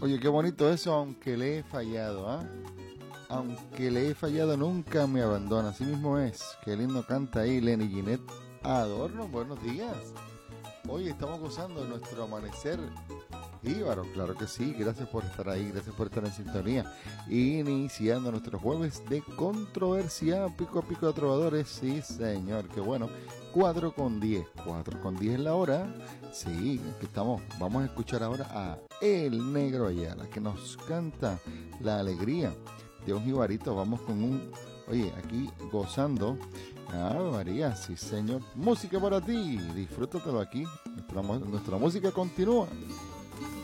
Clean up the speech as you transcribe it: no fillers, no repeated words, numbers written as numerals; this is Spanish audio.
Oye, qué bonito eso, aunque le he fallado, ¿ah? Aunque le he fallado, nunca me abandona. Así mismo es. Qué lindo canta ahí Lenny Ginette Adorno. Buenos días. Hoy estamos gozando de nuestro amanecer jíbaro, claro que sí. Gracias por estar ahí, gracias por estar en sintonía. Iniciando nuestro jueves de controversia, pico a pico de trovadores. Sí, señor, qué bueno. 4:10, 4:10 es la hora. Sí, aquí estamos. Vamos a escuchar ahora a El Negro Ayala, que nos canta la alegría de un jibarito. Vamos con un, oye, aquí gozando. Ah, María, sí señor. Música para ti, disfrútatelo aquí. Nuestra música continúa.